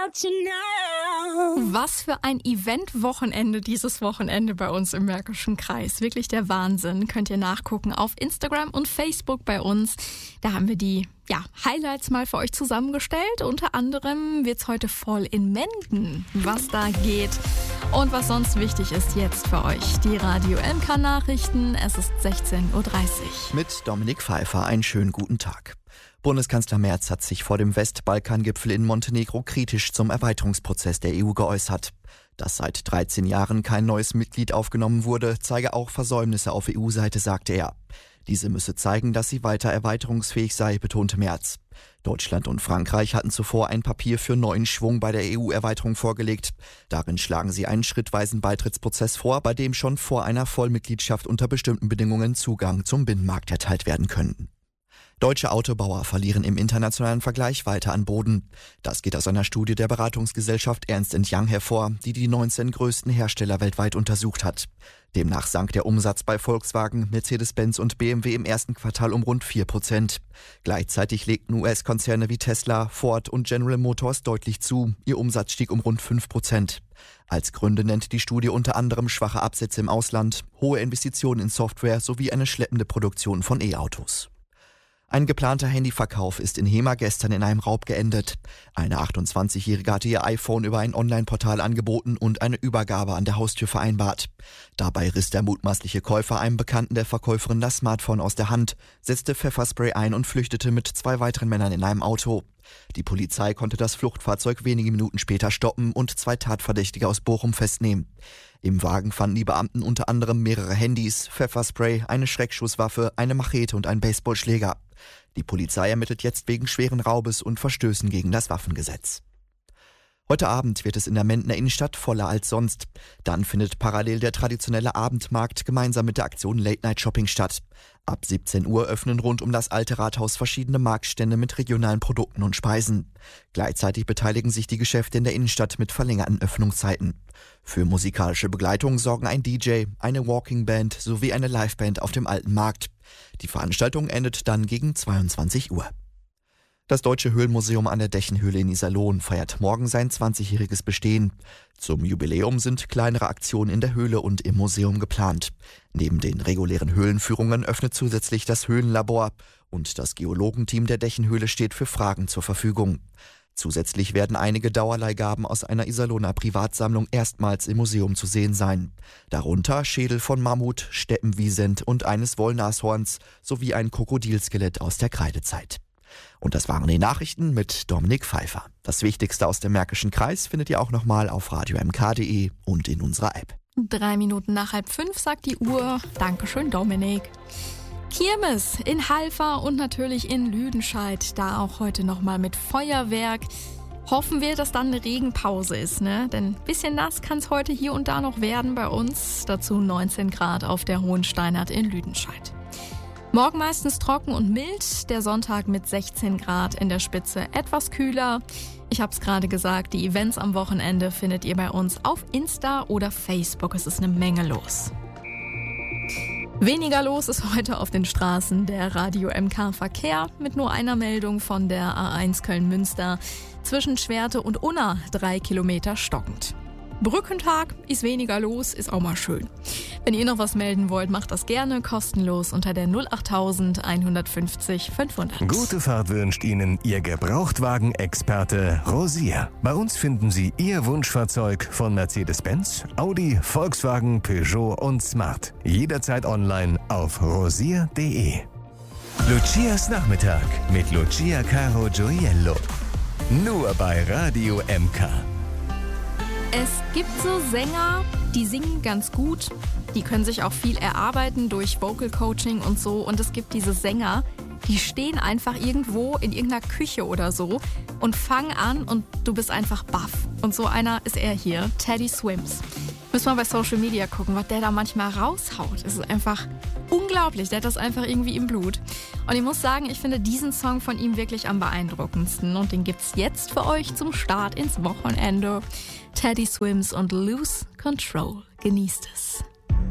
about you now. Was für ein Event-Wochenende dieses Wochenende bei uns im Märkischen Kreis. Wirklich der Wahnsinn. Könnt ihr nachgucken auf Instagram und Facebook bei uns. Da haben wir die Highlights mal für euch zusammengestellt. Unter anderem wird's heute voll in Menden, was da geht und was sonst wichtig ist jetzt für euch. Die Radio MK Nachrichten. Es ist 16:30 Uhr. Mit Dominik Pfeiffer einen schönen guten Tag. Bundeskanzler Merz hat sich vor dem Westbalkangipfel in Montenegro kritisch zum Erweiterungsprozess der EU geäußert. Dass seit 13 Jahren kein neues Mitglied aufgenommen wurde, zeige auch Versäumnisse auf EU-Seite, sagte er. Diese müsse zeigen, dass sie weiter erweiterungsfähig sei, betonte Merz. Deutschland und Frankreich hatten zuvor ein Papier für neuen Schwung bei der EU-Erweiterung vorgelegt. Darin schlagen sie einen schrittweisen Beitrittsprozess vor, bei dem schon vor einer Vollmitgliedschaft unter bestimmten Bedingungen Zugang zum Binnenmarkt erteilt werden können. Deutsche Autobauer verlieren im internationalen Vergleich weiter an Boden. Das geht aus einer Studie der Beratungsgesellschaft Ernst & Young hervor, die die 19 größten Hersteller weltweit untersucht hat. Demnach sank der Umsatz bei Volkswagen, Mercedes-Benz und BMW im ersten Quartal um rund 4%. Gleichzeitig legten US-Konzerne wie Tesla, Ford und General Motors deutlich zu. Ihr Umsatz stieg um rund 5%. Als Gründe nennt die Studie unter anderem schwache Absätze im Ausland, hohe Investitionen in Software sowie eine schleppende Produktion von E-Autos. Ein geplanter Handyverkauf ist in Hema gestern in einem Raub geendet. Eine 28-Jährige hatte ihr iPhone über ein Online-Portal angeboten und eine Übergabe an der Haustür vereinbart. Dabei riss der mutmaßliche Käufer einem Bekannten der Verkäuferin das Smartphone aus der Hand, setzte Pfefferspray ein und flüchtete mit 2 weiteren Männern in einem Auto. Die Polizei konnte das Fluchtfahrzeug wenige Minuten später stoppen und 2 Tatverdächtige aus Bochum festnehmen. Im Wagen fanden die Beamten unter anderem mehrere Handys, Pfefferspray, eine Schreckschusswaffe, eine Machete und einen Baseballschläger. Die Polizei ermittelt jetzt wegen schweren Raubes und Verstößen gegen das Waffengesetz. Heute Abend wird es in der Mendener Innenstadt voller als sonst. Dann findet parallel der traditionelle Abendmarkt gemeinsam mit der Aktion Late Night Shopping statt. Ab 17 Uhr öffnen rund um das Alte Rathaus verschiedene Marktstände mit regionalen Produkten und Speisen. Gleichzeitig beteiligen sich die Geschäfte in der Innenstadt mit verlängerten Öffnungszeiten. Für musikalische Begleitung sorgen ein DJ, eine Walking Band sowie eine Liveband auf dem Alten Markt. Die Veranstaltung endet dann gegen 22 Uhr. Das Deutsche Höhlenmuseum an der Dechenhöhle in Iserlohn feiert morgen sein 20-jähriges Bestehen. Zum Jubiläum sind kleinere Aktionen in der Höhle und im Museum geplant. Neben den regulären Höhlenführungen öffnet zusätzlich das Höhlenlabor und das Geologenteam der Dechenhöhle steht für Fragen zur Verfügung. Zusätzlich werden einige Dauerleihgaben aus einer Iserlohner Privatsammlung erstmals im Museum zu sehen sein. Darunter Schädel von Mammut, Steppenwiesent und eines Wollnashorns sowie ein Krokodilskelett aus der Kreidezeit. Und das waren die Nachrichten mit Dominik Pfeiffer. Das Wichtigste aus dem Märkischen Kreis findet ihr auch nochmal auf radiomk.de und in unserer App. 3 Minuten nach 4:30 sagt die Uhr. Dankeschön, Dominik. Kirmes in Halver und natürlich in Lüdenscheid. Da auch heute nochmal mit Feuerwerk. Hoffen wir, dass dann eine Regenpause ist, ne? Denn ein bisschen nass kann es heute hier und da noch werden bei uns. Dazu 19 Grad auf der Hohensteinert in Lüdenscheid. Morgen meistens trocken und mild, der Sonntag mit 16 Grad in der Spitze etwas kühler. Ich habe es gerade gesagt, die Events am Wochenende findet ihr bei uns auf Insta oder Facebook. Es ist eine Menge los. Weniger los ist heute auf den Straßen der Radio MK Verkehr mit nur einer Meldung von der A1 Köln-Münster zwischen Schwerte und Unna 3 Kilometer stockend. Brückentag ist weniger los, ist auch mal schön. Wenn ihr noch was melden wollt, macht das gerne kostenlos unter der 08000 150 500. Gute Fahrt wünscht Ihnen Ihr Gebrauchtwagen-Experte Rosier. Bei uns finden Sie Ihr Wunschfahrzeug von Mercedes-Benz, Audi, Volkswagen, Peugeot und Smart. Jederzeit online auf rosier.de. Lucias Nachmittag mit Lucia Caro Gioiello. Nur bei Radio MK. Es gibt so Sänger, die singen ganz gut, die können sich auch viel erarbeiten durch Vocal Coaching und so. Und es gibt diese Sänger, die stehen einfach irgendwo in irgendeiner Küche oder so und fangen an und du bist einfach baff. Und so einer ist er hier, Teddy Swims. Müssen wir bei Social Media gucken, was der da manchmal raushaut. Es ist einfach unglaublich, der hat das einfach irgendwie im Blut. Und ich muss sagen, ich finde diesen Song von ihm wirklich am beeindruckendsten. Und den gibt's jetzt für euch zum Start ins Wochenende. Teddy Swims und Lose Control. Genießt es.